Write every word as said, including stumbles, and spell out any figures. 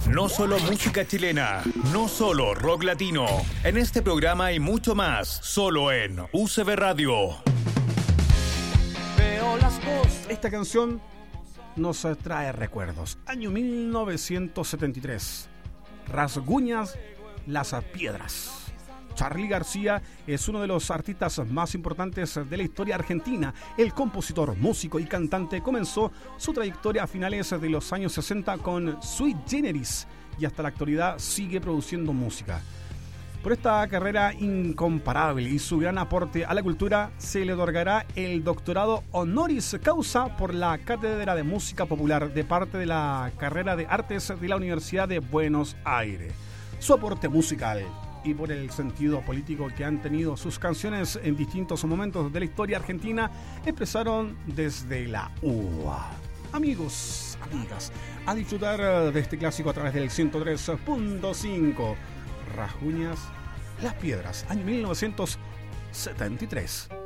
No solo música chilena, no solo rock latino. En este programa hay mucho más, solo en U C B Radio. Veo las cosas. Esta canción nos trae recuerdos. Año mil novecientos setenta y tres. Rasguñas las piedras. Charly García es uno de los artistas más importantes de la historia argentina. El compositor, músico y cantante comenzó su trayectoria a finales de los años sesenta con Sui Generis y hasta la actualidad sigue produciendo música. Por esta carrera incomparable y su gran aporte a la cultura se le otorgará el doctorado honoris causa por la Cátedra de Música Popular de parte de la carrera de Artes de la Universidad de Buenos Aires. Su aporte musical y por el sentido político que han tenido sus canciones en distintos momentos de la historia argentina, expresaron desde la U A. Amigos, amigas, a disfrutar de este clásico a través del ciento tres punto cinco. Rasguñas las piedras, año mil novecientos setenta y tres.